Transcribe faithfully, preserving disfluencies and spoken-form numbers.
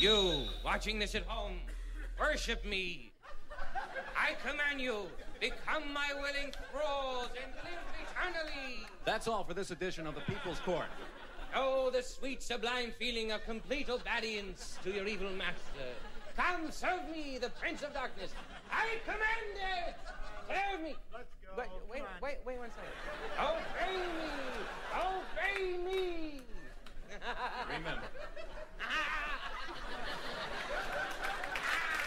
You, watching this at home, worship me. I command you, become my willing thralls and live eternally. That's all for this edition of the People's Court. Oh, the sweet, sublime feeling of complete obedience to your evil master. Come, serve me, the Prince of Darkness. I command it! Serve me! Let's go. Wait, wait, wait, wait one second. Oh,